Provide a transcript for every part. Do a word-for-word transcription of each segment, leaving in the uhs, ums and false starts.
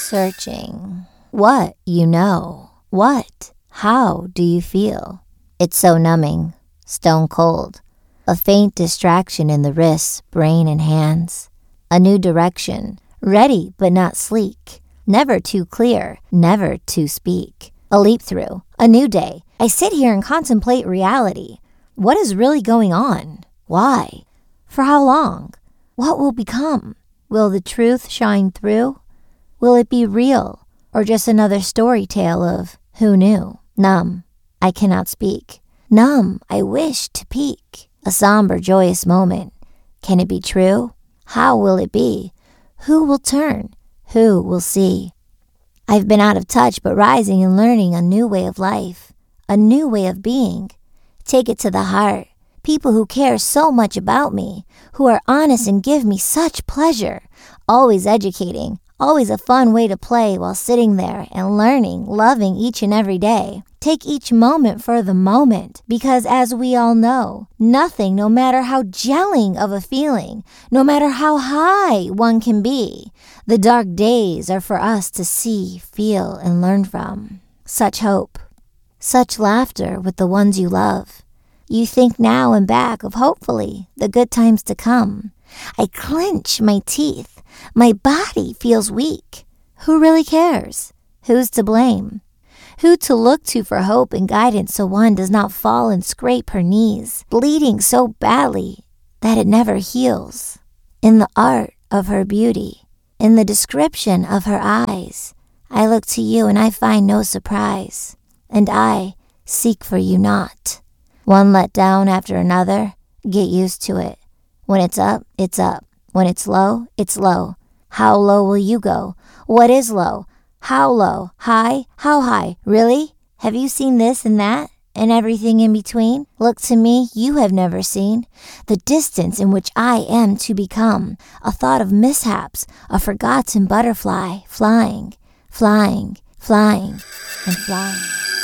Searching. What you know? What? How do you feel? It's so numbing, stone cold. A faint distraction in the wrists, brain, and hands. A new direction, ready but not sleek. Never too clear, never to speak. A leap through, a new day. I sit here and contemplate reality. What is really going on? Why? For how long? What will become? Will the truth shine through? Will it be real, or just another story tale of who knew? Numb, I cannot speak. Numb, I wish to peek. A somber, joyous moment. Can it be true? How will it be? Who will turn? Who will see? I've been out of touch, but rising and learning a new way of life, a new way of being. Take it to the heart. People who care so much about me, who are honest and give me such pleasure. Always educating, always a fun way to play while sitting there and learning, loving each and every day. Take each moment for the moment, because as we all know, nothing, no matter how gelling of a feeling, no matter how high one can be, the dark days are for us to see, feel, and learn from. Such hope, such laughter with the ones you love. You think now and back of hopefully the good times to come. I clench my teeth. My body feels weak. Who really cares? Who's to blame? Who to look to for hope and guidance so one does not fall and scrape her knees, bleeding so badly that it never heals? In the art of her beauty, in the description of her eyes, I look to you and I find no surprise, and I seek for you not. One let down after another, get used to it. When it's up, it's up. When it's low, it's low. How low will you go? What is low? How low? High? How high? Really? Have you seen this and that and everything in between? Look to me, you have never seen the distance in which I am to become. A thought of mishaps, a forgotten butterfly, flying, flying, flying, and flying.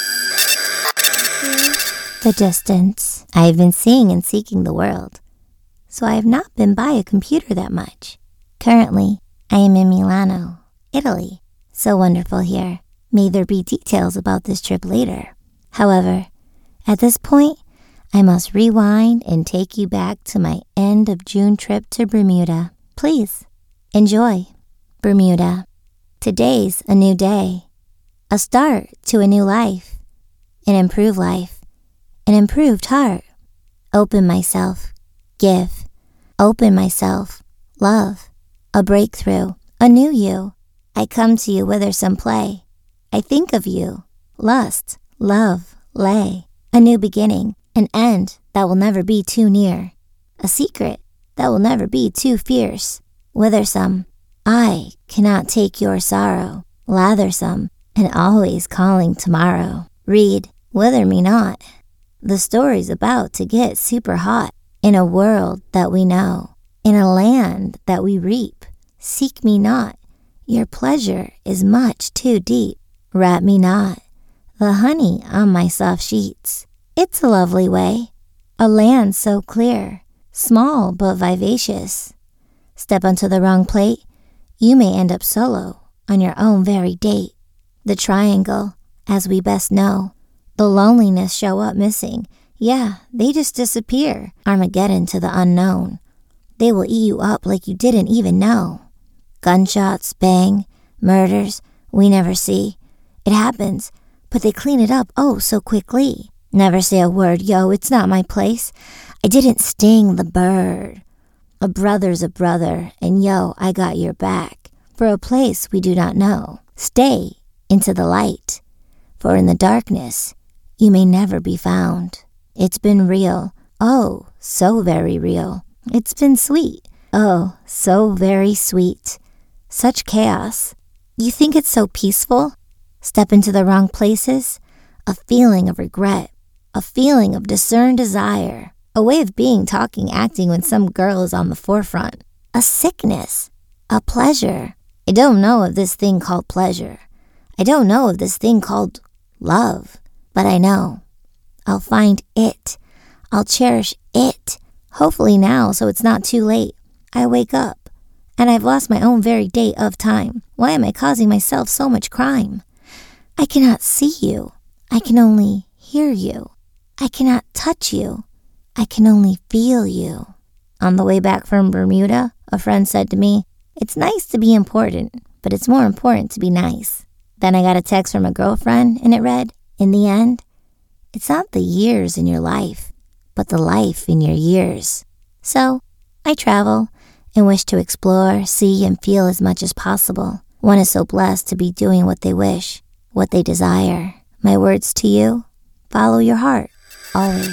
The distance. I have been seeing and seeking the world, so I have not been by a computer that much. Currently, I am in Milano, Italy. So wonderful here. May there be details about this trip later. However, at this point, I must rewind and take you back to my end of June trip to Bermuda. Please, enjoy. Bermuda. Today's a new day. A start to a new life. An improved life. An improved heart. Open myself. Give. Open myself. Love. A breakthrough. A new you. I come to you withersome play. I think of you. Lust. Love. Lay. A new beginning. An end that will never be too near. A secret that will never be too fierce. Withersome. I cannot take your sorrow. Lathersome. And always calling tomorrow. Read. Wither me not. The story's about to get super hot. In a world that we know. In a land that we reap. Seek me not. Your pleasure is much too deep. Wrap me not. The honey on my soft sheets. It's a lovely way. A land so clear. Small but vivacious. Step onto the wrong plate. You may end up solo on your own very date. The triangle, as we best know. The loneliness show up missing. Yeah, they just disappear. Armageddon to the unknown. They will eat you up like you didn't even know. Gunshots, bang, murders, we never see. It happens, but they clean it up oh so quickly. Never say a word, yo, it's not my place. I didn't sting the bird. A brother's a brother, and yo, I got your back. For a place we do not know. Stay into the light, for in the darkness you may never be found. It's been real, oh, so very real. It's been sweet, oh, so very sweet. Such chaos. You think it's so peaceful? Step into the wrong places? A feeling of regret. A feeling of discerned desire. A way of being, talking, acting when some girl is on the forefront. A sickness. A pleasure. I don't know of this thing called pleasure. I don't know of this thing called love. But I know. I'll find it. I'll cherish it. Hopefully now, so it's not too late. I wake up. And I've lost my own very date of time. Why am I causing myself so much crime? I cannot see you. I can only hear you. I cannot touch you. I can only feel you. On the way back from Bermuda, a friend said to me, "It's nice to be important, but it's more important to be nice." Then I got a text from a girlfriend, and it read, "In the end, it's not the years in your life, but the life in your years." So, I travel and wish to explore, see, and feel as much as possible. One is so blessed to be doing what they wish, what they desire. My words to you, follow your heart, always.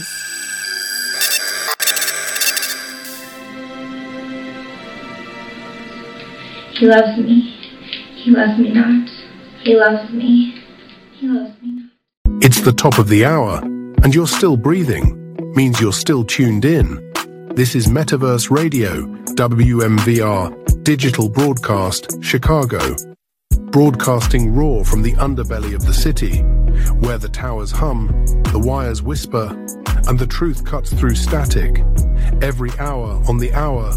He loves me. He loves me not. He loves me. He loves me not. It's the top of the hour, and you're still breathing. Means you're still tuned in. This is Metaverse Radio, W M V R, Digital Broadcast, Chicago. Broadcasting raw from the underbelly of the city, where the towers hum, the wires whisper, and the truth cuts through static. Every hour on the hour.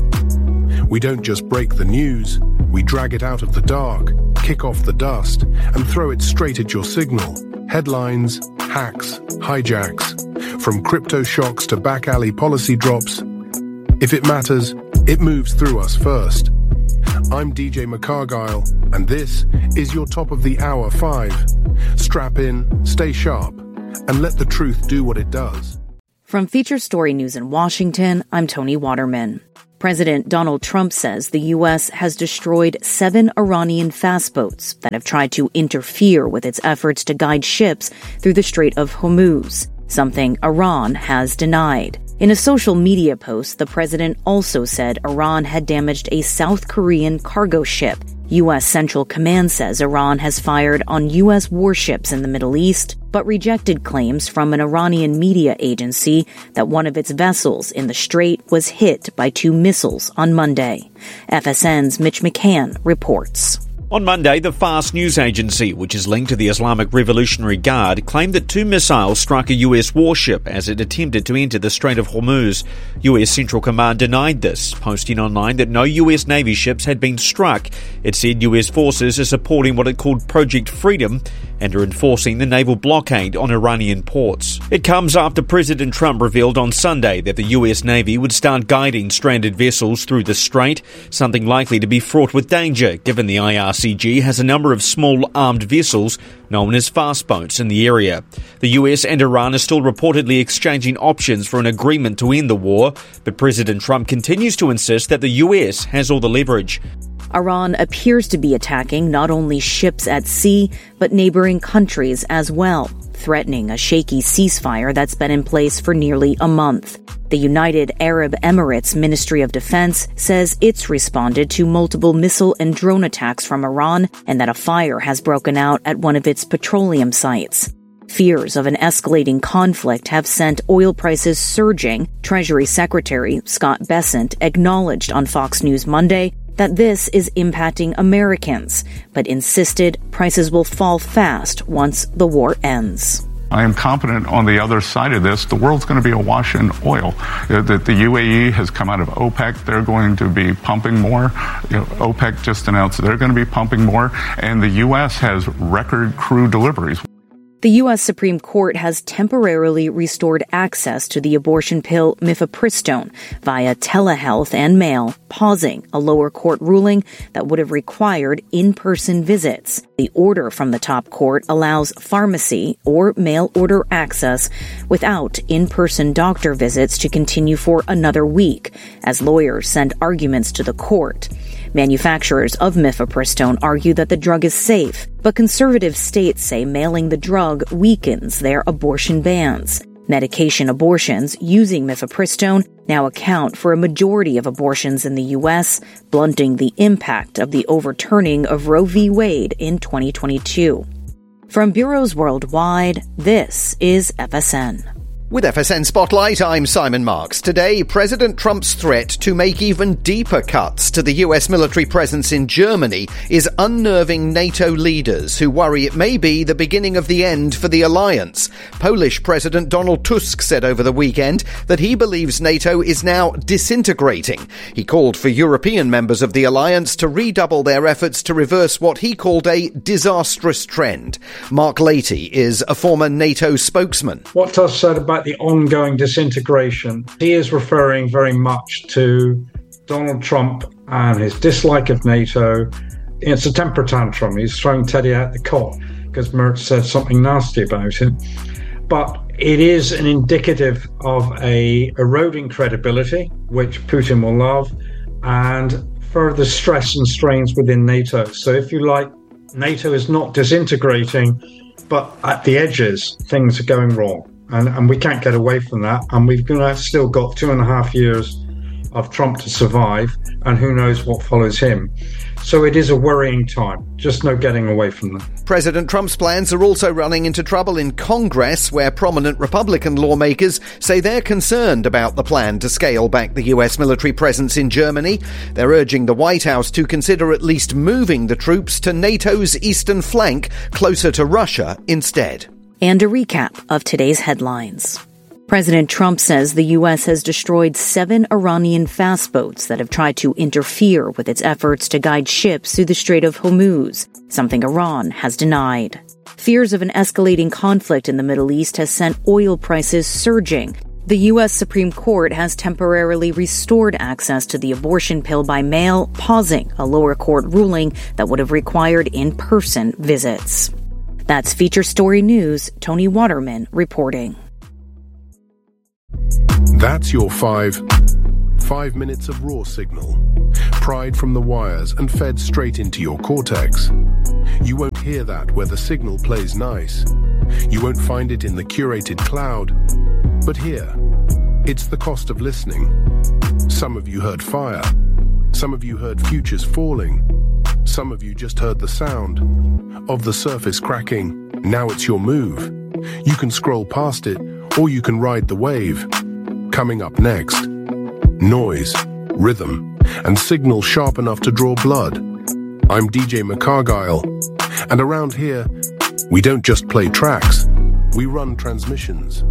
We don't just break the news, we drag it out of the dark, kick off the dust, and throw it straight at your signal. Headlines, hacks, hijacks, from crypto shocks to back alley policy drops. If it matters, it moves through us first. I'm D J McCargyle, and this is your Top of the Hour five. Strap in, stay sharp, and let the truth do what it does. From Feature Story News in Washington, I'm Tony Waterman. President Donald Trump says the U S has destroyed seven Iranian fast boats that have tried to interfere with its efforts to guide ships through the Strait of Hormuz, something Iran has denied. In a social media post, the president also said Iran had damaged a South Korean cargo ship. U S Central Command says Iran has fired on U S warships in the Middle East, but rejected claims from an Iranian media agency that one of its vessels in the strait was hit by two missiles on Monday. F S N's Mitch McCann reports. On Monday, the Fast News Agency, which is linked to the Islamic Revolutionary Guard, claimed that two missiles struck a U S warship as it attempted to enter the Strait of Hormuz. U S Central Command denied this, posting online that no U S Navy ships had been struck. It said U S forces are supporting what it called Project Freedom and are enforcing the naval blockade on Iranian ports. It comes after President Trump revealed on Sunday that the U S Navy would start guiding stranded vessels through the strait, something likely to be fraught with danger given the I R C G has a number of small armed vessels known as fast boats in the area. The U S and Iran are still reportedly exchanging options for an agreement to end the war, but President Trump continues to insist that the U S has all the leverage. Iran appears to be attacking not only ships at sea, but neighboring countries as well, threatening a shaky ceasefire that's been in place for nearly a month. The United Arab Emirates Ministry of Defense says it's responded to multiple missile and drone attacks from Iran and that a fire has broken out at one of its petroleum sites. Fears of an escalating conflict have sent oil prices surging. Treasury Secretary Scott Bessent acknowledged on Fox News Monday that this is impacting Americans, but insisted prices will fall fast once the war ends. I am confident on the other side of this, the world's going to be awash in oil. That the U A E has come out of OPEC. They're going to be pumping more. You know, OPEC just announced they're going to be pumping more. And the U S has record crude deliveries. The U S Supreme Court has temporarily restored access to the abortion pill mifepristone via telehealth and mail, pausing a lower court ruling that would have required in-person visits. The order from the top court allows pharmacy or mail order access without in-person doctor visits to continue for another week, as lawyers send arguments to the court. Manufacturers of mifepristone argue that the drug is safe, but conservative states say mailing the drug weakens their abortion bans. Medication abortions using mifepristone now account for a majority of abortions in the U S, blunting the impact of the overturning of Roe v. Wade in twenty twenty-two. From bureaus worldwide, this is F S N. With F S N Spotlight, I'm Simon Marks. Today, President Trump's threat to make even deeper cuts to the U S military presence in Germany is unnerving NATO leaders who worry it may be the beginning of the end for the alliance. Polish President Donald Tusk said over the weekend that he believes NATO is now disintegrating. He called for European members of the alliance to redouble their efforts to reverse what he called a disastrous trend. Mark Leahy is a former NATO spokesman. What Tusk said about the ongoing disintegration, he is referring very much to Donald Trump and his dislike of NATO. It's a temper tantrum. He's throwing Teddy out the cot because Merz said something nasty about him. But it is an indicative of a eroding credibility, which Putin will love, and further stress and strains within NATO. So if you like, NATO is not disintegrating, but at the edges, things are going wrong. And, and we can't get away from that. And we've gonna, still got two and a half years of Trump to survive, and who knows what follows him. So it is a worrying time. Just no getting away from them. President Trump's plans are also running into trouble in Congress, where prominent Republican lawmakers say they're concerned about the plan to scale back the U S military presence in Germany. They're urging the White House to consider at least moving the troops to NATO's eastern flank, closer to Russia instead. And a recap of today's headlines. President Trump says the U S has destroyed seven Iranian fast boats that have tried to interfere with its efforts to guide ships through the Strait of Hormuz, something Iran has denied. Fears of an escalating conflict in the Middle East has sent oil prices surging. The U S Supreme Court has temporarily restored access to the abortion pill by mail, pausing a lower court ruling that would have required in-person visits. That's Feature Story News. Tony Waterman reporting. That's your five. Five minutes of raw signal. Pried from the wires and fed straight into your cortex. You won't hear that where the signal plays nice. You won't find it in the curated cloud. But here, it's the cost of listening. Some of you heard fire. Some of you heard futures falling. Some of you just heard the sound of the surface cracking. Now it's your move. You can scroll past it, or you can ride the wave. Coming up next, noise, rhythm, and signal sharp enough to draw blood. I'm D J McCargyle, and around here, we don't just play tracks, we run transmissions.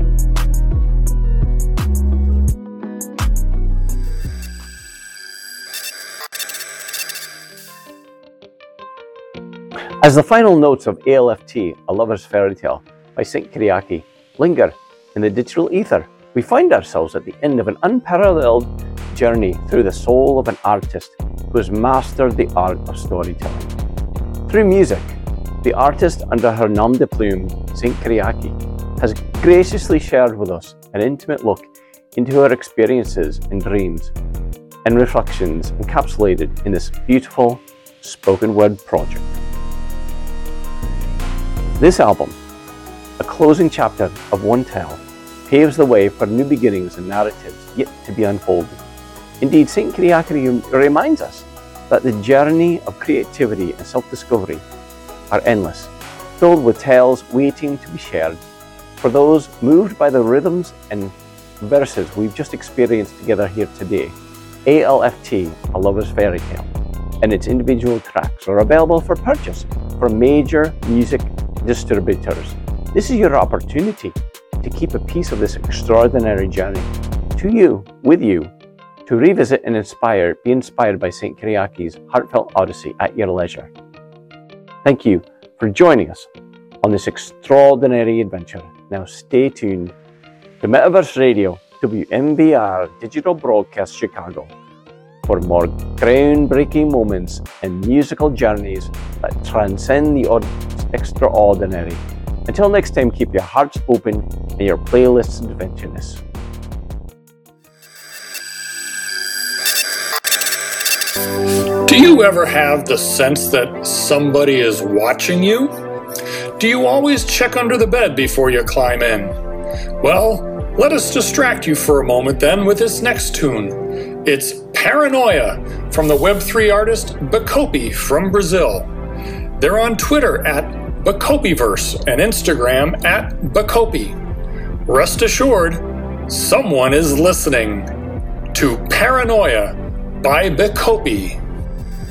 As the final notes of A L F T, A Lover's Fairy Tale by Saint Kyriaki, linger in the digital ether, we find ourselves at the end of an unparalleled journey through the soul of an artist who has mastered the art of storytelling. Through music, the artist under her nom de plume, Saint Kyriaki, has graciously shared with us an intimate look into her experiences and dreams and reflections encapsulated in this beautiful spoken word project. This album, a closing chapter of one tale, paves the way for new beginnings and narratives yet to be unfolded. Indeed, Saint Kyriaki reminds us that the journey of creativity and self-discovery are endless, filled with tales waiting to be shared. For those moved by the rhythms and verses we've just experienced together here today, A L F T, A Lover's Fairy Tale, and its individual tracks are available for purchase from major music distributors. This is your opportunity to keep a piece of this extraordinary journey to you, with you, to revisit and inspire, be inspired by Saint Kyriaki's heartfelt odyssey at your leisure. Thank you for joining us on this extraordinary adventure. Now stay tuned to Metaverse Radio, W M V R Digital Broadcast Chicago, for more groundbreaking moments and musical journeys that transcend the extraordinary. Until next time, keep your hearts open and your playlists adventurous. Do you ever have the sense that somebody is watching you? Do you always check under the bed before you climb in? Well, let us distract you for a moment then with this next tune. It's Paranoia from the Web three artist Bacopi from Brazil. They're on Twitter at Bacopiverse and Instagram at Bacopi. rest assured, someone is listening to Paranoia by Bacopi.